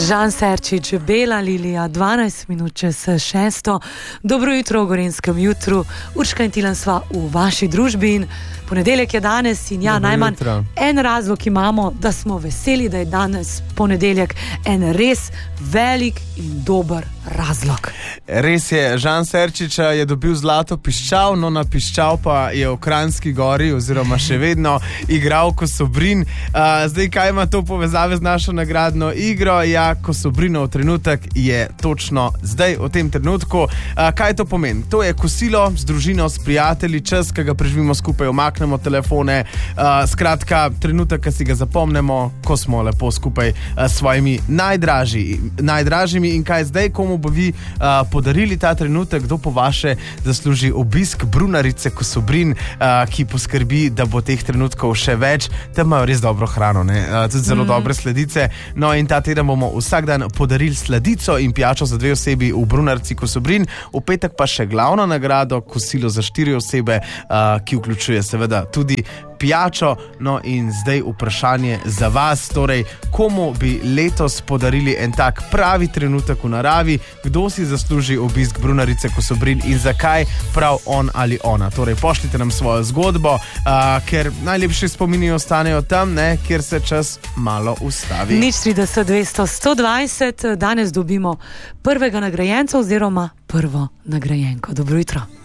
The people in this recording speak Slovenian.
Žan Serčič, Bela Lilija, 12 minut čez 6. Dobro jutro v Gorenjskem jutru. Urška in Tilen sva v vaši družbi in ponedeljek je danes in ja, najmanj en razlog imamo, da smo veseli, da je danes ponedeljek, en res velik in dober razlog. Res je, Žan Serčič je dobil zlato piščal, no na piščal pa je v Kranjski Gori oziroma še vedno igral Kosobrin. Zdaj, kaj ima to povezave z našo nagradno igro? Ja, Kosobrinov trenutek je točno zdaj, v tem trenutku. Kaj to pomeni? To je kosilo z družino, s prijatelji, čas, ki ga preživimo skupaj, omaknemo telefone, skratka, trenutek, ki si ga zapomnemo, ko smo lepo skupaj s svojimi najdražjimi. In kaj zdaj, komu bo vi podarili ta trenutek, kdo po vaše zasluži obisk brunarice Kosobrin, ki poskrbi, da bo teh trenutkov še več. Tam imajo res dobro hrano, ne? Tudi zelo dobre sladice. No in ta teden bomo vsak dan podarili sladico in pijačo za 2 osebi v brunarici Kosobrin. V petek pa še glavno nagrado, kosilo za 4 osebe, ki vključuje seveda tudi pijačo. No in zdaj vprašanje za vas, torej komu bi letos podarili en tak pravi trenutek v naravi, kdo si zasluži obisk brunarice Kosobrin in zakaj prav on ali ona. Torej pošljite nam svojo zgodbo, ker najlepši spomini ostanejo tam, ne, kjer se čas malo ustavi. 030 200 120, danes dobimo prvega nagrajenca oziroma prvo nagrajenko. Dobro jutro.